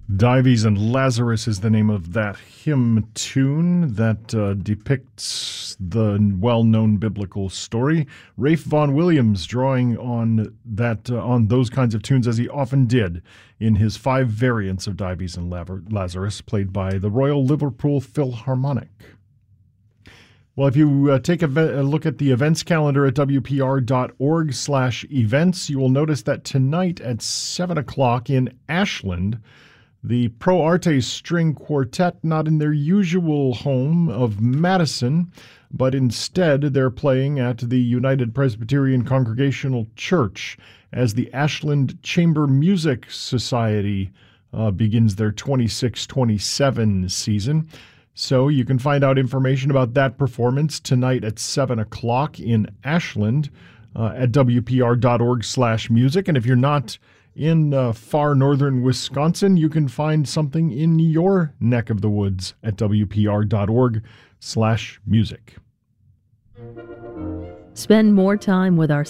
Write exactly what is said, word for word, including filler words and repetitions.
Dives and Lazarus is the name of that hymn tune that uh, depicts the well-known biblical story. Rafe Vaughan Williams drawing on that uh, on those kinds of tunes, as he often did in his five variants of Dives and Lazarus, played by the Royal Liverpool Philharmonic. Well, if you uh, take a, ve- a look at the events calendar at w p r dot org slash events, you will notice that tonight at seven o'clock in Ashland, the Pro Arte String Quartet, not in their usual home of Madison, but instead they're playing at the United Presbyterian Congregational Church as the Ashland Chamber Music Society uh, begins their twenty-six twenty-seven season. So you can find out information about that performance tonight at seven o'clock in Ashland uh, at w p r dot org slash music. And if you're not in uh, far northern Wisconsin, you can find something in your neck of the woods at w p r dot org slash music. Spend more time with our